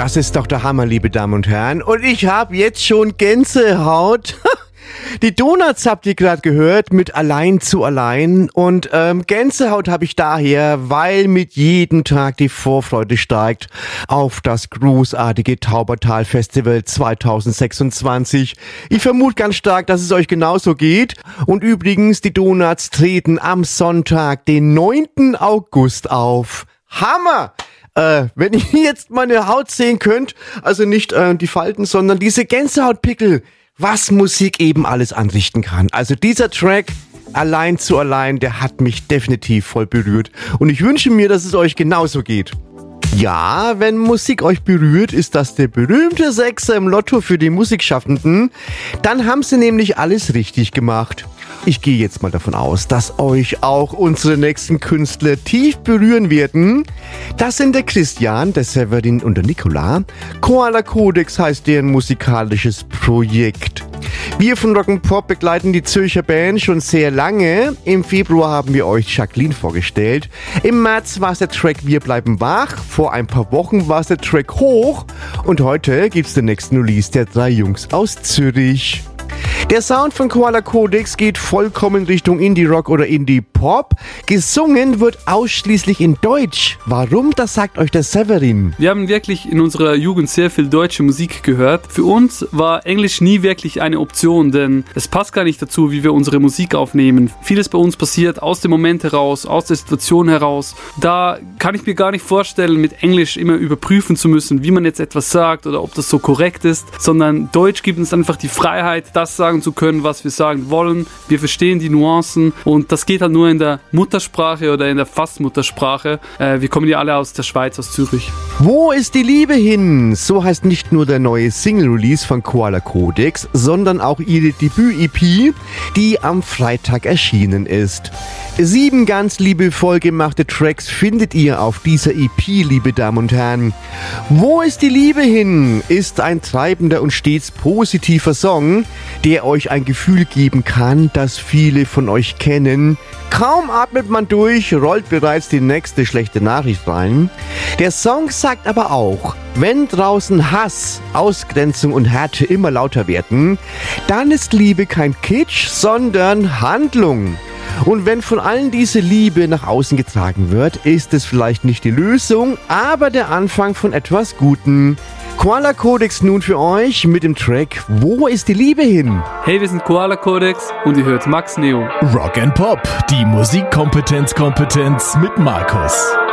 Das ist doch der Hammer, liebe Damen und Herren. Und ich habe jetzt schon Gänsehaut. Die Donuts habt ihr gerade gehört mit Allein zu Allein. Und Gänsehaut habe ich daher, weil mit jedem Tag die Vorfreude steigt auf das großartige Taubertal-Festival 2026. Ich vermute ganz stark, dass es euch genauso geht. Und übrigens, die Donuts treten am Sonntag, den 9. August auf. Hammer! Wenn ihr jetzt meine Haut sehen könnt, also nicht die Falten, sondern diese Gänsehautpickel, was Musik eben alles anrichten kann. Also dieser Track, Allein zu Allein, der hat mich definitiv voll berührt. Und ich wünsche mir, dass es euch genauso geht. Ja, wenn Musik euch berührt, ist das der berühmte Sechser im Lotto für die Musikschaffenden. Dann haben sie nämlich alles richtig gemacht. Ich gehe jetzt mal davon aus, dass euch auch unsere nächsten Künstler tief berühren werden. Das sind der Christian, der Severin und der Nicola. Koala Codex heißt deren musikalisches Projekt. Wir von Rock'n'Pop begleiten die Zürcher Band schon sehr lange. Im Februar haben wir euch Jacqueline vorgestellt. Im März war es der Track Wir bleiben wach. Vor ein paar Wochen war es der Track Hoch. Und heute gibt's den nächsten Release der 3 Jungs aus Zürich. Der Sound von Koala Codex geht vollkommen Richtung Indie-Rock oder Indie-Pop. Gesungen wird ausschließlich in Deutsch. Warum? Das sagt euch der Severin. Wir haben wirklich in unserer Jugend sehr viel deutsche Musik gehört. Für uns war Englisch nie wirklich eine Option, denn es passt gar nicht dazu, wie wir unsere Musik aufnehmen. Vieles bei uns passiert aus dem Moment heraus, aus der Situation heraus. Da kann ich mir gar nicht vorstellen, mit Englisch immer überprüfen zu müssen, wie man jetzt etwas sagt oder ob das so korrekt ist, sondern Deutsch gibt uns einfach die Freiheit, das sagen zu können, was wir sagen wollen. Wir verstehen die Nuancen und das geht halt nur in der Muttersprache oder in der Fast-Muttersprache. Wir kommen ja alle aus der Schweiz, aus Zürich. Wo ist die Liebe hin? So heißt nicht nur der neue Single-Release von Koala Codex, sondern auch ihre Debüt-EP, die am Freitag erschienen ist. 7 ganz liebevoll gemachte Tracks findet ihr auf dieser EP, liebe Damen und Herren. Wo ist die Liebe hin? Ist ein treibender und stets positiver Song, der euch ein Gefühl geben kann, das viele von euch kennen. Kaum atmet man durch, rollt bereits die nächste schlechte Nachricht rein. Der Song sagt aber auch, wenn draußen Hass, Ausgrenzung und Härte immer lauter werden, dann ist Liebe kein Kitsch, sondern Handlung. Und wenn von allen diese Liebe nach außen getragen wird, ist es vielleicht nicht die Lösung, aber der Anfang von etwas Gutem. Koala Codex nun für euch mit dem Track Wo ist die Liebe hin? Hey, wir sind Koala Codex und ihr hört Max Neo. Rock'n'Pop, die Musikkompetenz mit Markus.